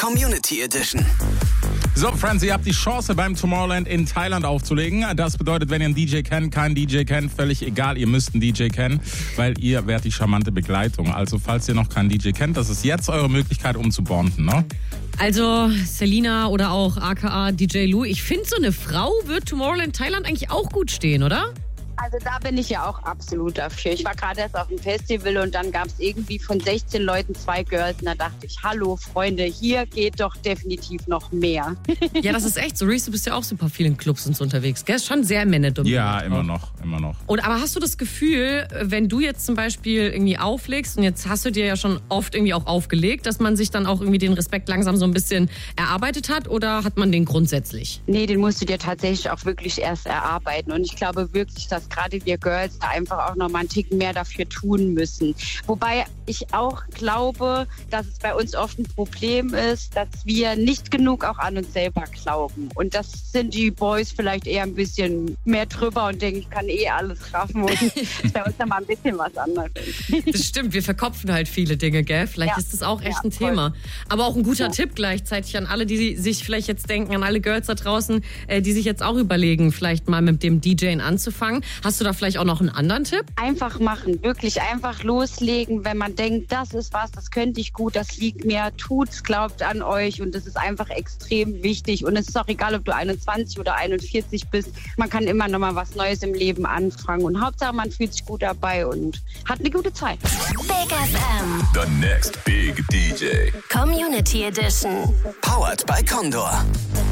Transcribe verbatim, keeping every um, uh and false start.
Community Edition. So, Friends, ihr habt die Chance, beim Tomorrowland in Thailand aufzulegen. Das bedeutet, wenn ihr einen D J kennt, keinen D J kennt, völlig egal, ihr müsst einen D J kennen, weil ihr werdet die charmante Begleitung. Also, falls ihr noch keinen D J kennt, das ist jetzt eure Möglichkeit, um zu bonden, ne? Also, Selina oder auch aka D J Lou, ich finde, so eine Frau wird Tomorrowland Thailand eigentlich auch gut stehen, oder? Also da bin ich ja auch absolut dafür. Ich war gerade erst auf dem Festival und dann gab es irgendwie von sechzehn Leuten zwei Girls und da dachte ich, hallo Freunde, hier geht doch definitiv noch mehr. Ja, das ist echt so. Reese, du bist ja auch super viel in Clubs und so unterwegs. Gell? Ist schon sehr männerdominiert. Ja, immer noch, immer noch. Und aber hast du das Gefühl, wenn du jetzt zum Beispiel irgendwie auflegst und jetzt hast du dir ja schon oft irgendwie auch aufgelegt, dass man sich dann auch irgendwie den Respekt langsam so ein bisschen erarbeitet hat oder hat man den grundsätzlich? Nee, den musst du dir tatsächlich auch wirklich erst erarbeiten und ich glaube wirklich, dass gerade wir Girls da einfach auch noch mal einen Ticken mehr dafür tun müssen. Wobei ich auch glaube, dass es bei uns oft ein Problem ist, dass wir nicht genug auch an uns selber glauben. Und das sind die Boys vielleicht eher ein bisschen mehr drüber und denken, ich kann eh alles raffen. Und das ist bei uns dann mal ein bisschen was anderes. Das stimmt, wir verkopfen halt viele Dinge, gell? Vielleicht ja. ist das auch echt ja, ein voll. Thema. Aber auch ein guter ja. Tipp gleichzeitig an alle, die sich vielleicht jetzt denken, an alle Girls da draußen, die sich jetzt auch überlegen, vielleicht mal mit dem D J anzufangen. Hast du da vielleicht auch noch einen anderen Tipp? Einfach machen, wirklich einfach loslegen, wenn man denkt, das ist was, das könnte ich gut, das liegt mir, tut's, glaubt an euch und das ist einfach extrem wichtig und es ist auch egal, ob du einundzwanzig oder einundvierzig bist, man kann immer noch mal was Neues im Leben anfangen und Hauptsache man fühlt sich gut dabei und hat eine gute Zeit. Big F M. The next big D J. Community Edition. Powered by Condor.